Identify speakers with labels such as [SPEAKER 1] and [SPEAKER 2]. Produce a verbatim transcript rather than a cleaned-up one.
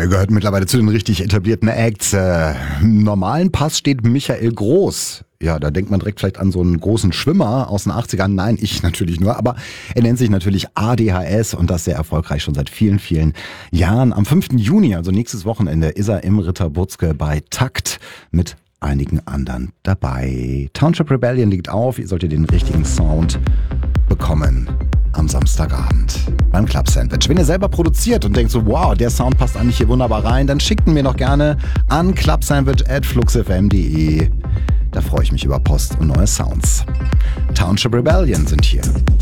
[SPEAKER 1] er gehört mittlerweile zu den richtig etablierten Acts. Äh, Im normalen Pass steht Michael Groß. Ja, da denkt man direkt vielleicht an so einen großen Schwimmer aus den achtzigern. Nein, ich natürlich nur. Aber er nennt sich natürlich A D H S und das sehr erfolgreich schon seit vielen, vielen Jahren. Am fünften Juni, also nächstes Wochenende, ist er im Ritter Butzke bei Takt mit einigen anderen dabei. Township Rebellion liegt auf. Ihr solltet den richtigen Sound bekommen am Samstagabend beim Club Sandwich. Wenn ihr selber produziert und denkt so, wow, der Sound passt eigentlich hier wunderbar rein, dann schickt ihn mir doch gerne an clubsandwich at fluxfm punkt de. Da freue ich mich über Post und neue Sounds. Township Rebellion sind hier.